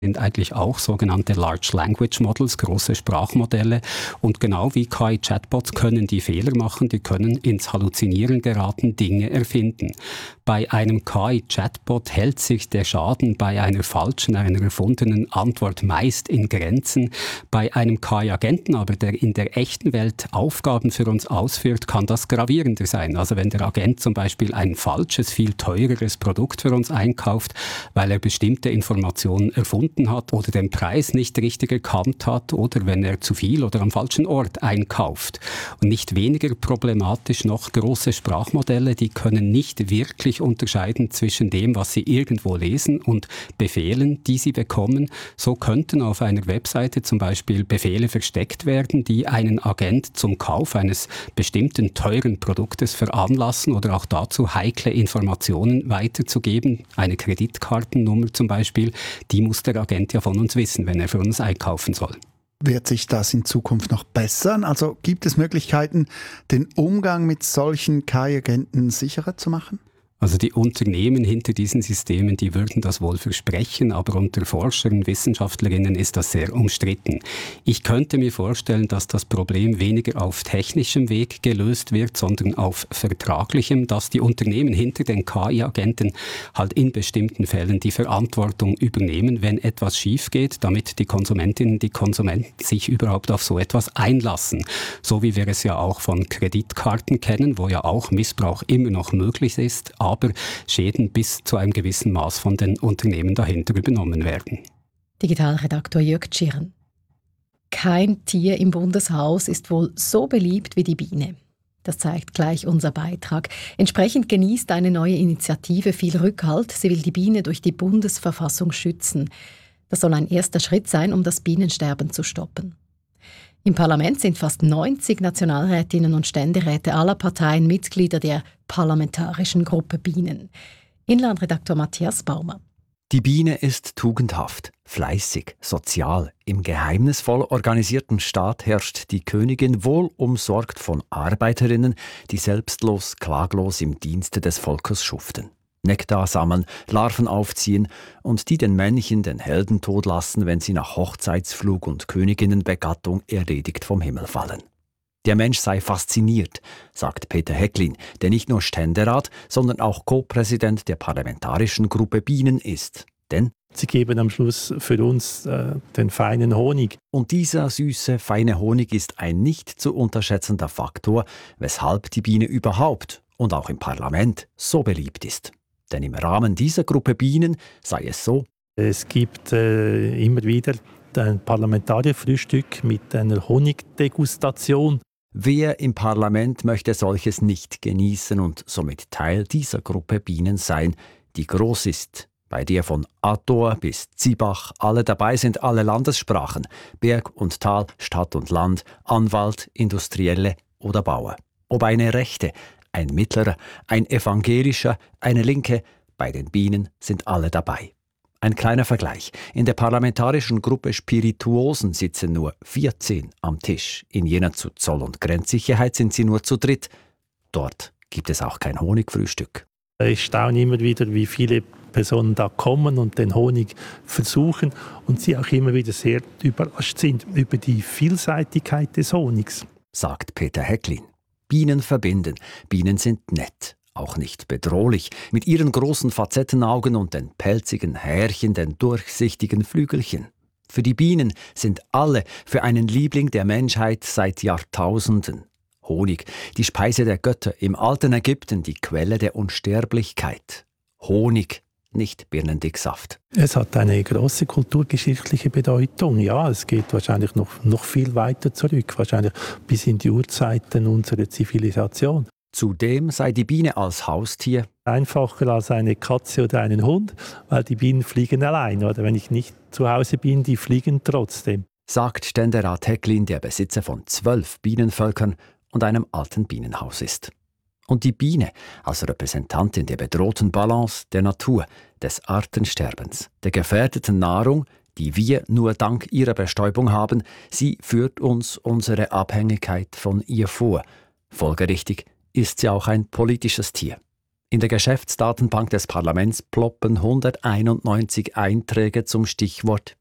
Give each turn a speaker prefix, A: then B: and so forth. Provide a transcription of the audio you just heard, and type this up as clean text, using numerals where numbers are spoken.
A: sind eigentlich auch sogenannte Large Language Models, große Sprachmodelle. Und genau wie KI-Chatbots können die Fehler machen, die können ins Halluzinieren geraten, Dinge erfinden. Bei einem KI-Chatbot hält sich der Schaden bei einer falschen, einer erfundenen Antwort meist in Grenzen. Bei einem KI-Agenten aber, der in der echten Welt Aufgaben für uns ausführt, kann das gravierender sein. Also wenn der Agent zum Beispiel ein falsches, viel teureres Produkt für uns einkauft, weil er bestimmte Informationen erfunden hat oder den Preis nicht richtig erkannt hat oder wenn er zu viel oder am falschen Ort einkauft. Und nicht weniger problematisch noch große Sprachmodelle, die können nicht wirklich unterscheiden zwischen dem, was sie irgendwo lesen und Befehlen, die sie bekommen. So könnten auf einer Webseite zum Beispiel Befehle versteckt werden, die einen Agent zum Kauf eines bestimmten teuren Produktes veranlassen oder auch dazu, heikle Informationen weiterzugeben. Eine Kreditkartennummer zum Beispiel, die muss der Agent ja von uns wissen, wenn er für uns einkaufen soll.
B: Wird sich das in Zukunft noch bessern? Also gibt es Möglichkeiten, den Umgang mit solchen KI-Agenten sicherer zu machen?
A: Also die Unternehmen hinter diesen Systemen, die würden das wohl versprechen, aber unter Forschern, Wissenschaftlerinnen ist das sehr umstritten. Ich könnte mir vorstellen, dass das Problem weniger auf technischem Weg gelöst wird, sondern auf vertraglichem, dass die Unternehmen hinter den KI-Agenten halt in bestimmten Fällen die Verantwortung übernehmen, wenn etwas schief geht, damit die Konsumentinnen, die Konsumenten sich überhaupt auf so etwas einlassen. So wie wir es ja auch von Kreditkarten kennen, wo ja auch Missbrauch immer noch möglich ist, aber Schäden bis zu einem gewissen Maß von den Unternehmen dahinter übernommen werden.
C: Digitalredaktor Jörg Tschirn. Kein Tier im Bundeshaus ist wohl so beliebt wie die Biene. Das zeigt gleich unser Beitrag. Entsprechend genießt eine neue Initiative viel Rückhalt. Sie will die Biene durch die Bundesverfassung schützen. Das soll ein erster Schritt sein, um das Bienensterben zu stoppen. Im Parlament sind fast 90 Nationalrätinnen und Ständeräte aller Parteien Mitglieder der Parlamentarischen Gruppe Bienen. Inlandredaktor Matthias Baumer.
D: Die Biene ist tugendhaft, fleißig, sozial. Im geheimnisvoll organisierten Staat herrscht die Königin wohl umsorgt von Arbeiterinnen, die selbstlos, klaglos im Dienste des Volkes schuften. Nektar sammeln, Larven aufziehen und die den Männchen den Heldentod lassen, wenn sie nach Hochzeitsflug und Königinnenbegattung erledigt vom Himmel fallen. Der Mensch sei fasziniert, sagt Peter Hecklin, der nicht nur Ständerat, sondern auch Co-Präsident der Parlamentarischen Gruppe Bienen ist. Denn
E: sie geben am Schluss für uns den feinen Honig.
D: Und dieser süße, feine Honig ist ein nicht zu unterschätzender Faktor, weshalb die Biene überhaupt und auch im Parlament so beliebt ist. Denn im Rahmen dieser Gruppe Bienen sei es so:
E: Es gibt immer wieder ein Parlamentarierfrühstück mit einer Honigdegustation.
D: Wer im Parlament möchte solches nicht genießen und somit Teil dieser Gruppe Bienen sein, die groß ist, bei der von Ator bis Zibach alle dabei sind, alle Landessprachen, Berg und Tal, Stadt und Land, Anwalt, Industrielle oder Bauer. Ob eine Rechte, ein Mittlerer, ein Evangelischer, eine Linke, bei den Bienen sind alle dabei. Ein kleiner Vergleich. In der parlamentarischen Gruppe Spirituosen sitzen nur 14 am Tisch. In jener zu Zoll- und Grenzsicherheit sind sie nur zu dritt. Dort gibt es auch kein Honigfrühstück.
E: Ich staune immer wieder, wie viele Personen da kommen und den Honig versuchen und sie auch immer wieder sehr überrascht sind über die Vielseitigkeit des Honigs,
D: sagt Peter Hecklin. Bienen verbinden. Bienen sind nett, auch nicht bedrohlich, mit ihren großen Facettenaugen und den pelzigen Härchen, den durchsichtigen Flügelchen. Für die Bienen sind alle für einen Liebling der Menschheit seit Jahrtausenden. Honig, die Speise der Götter, im alten Ägypten die Quelle der Unsterblichkeit. Honig, nicht Birnendicksaft.
E: Es hat eine große kulturgeschichtliche Bedeutung. Ja, es geht wahrscheinlich noch viel weiter zurück, wahrscheinlich bis in die Urzeiten unserer Zivilisation.
D: Zudem sei die Biene als Haustier
E: einfacher als eine Katze oder einen Hund, weil die Bienen fliegen allein. Oder wenn ich nicht zu Hause bin, die fliegen trotzdem.
D: Sagt Ständerat Hecklin, der Besitzer von 12 Bienenvölkern und einem alten Bienenhaus ist. Und die Biene als Repräsentantin der bedrohten Balance der Natur, des Artensterbens, der gefährdeten Nahrung, die wir nur dank ihrer Bestäubung haben, sie führt uns unsere Abhängigkeit von ihr vor. Folgerichtig ist sie auch ein politisches Tier. In der Geschäftsdatenbank des Parlaments ploppen 191 Einträge zum Stichwort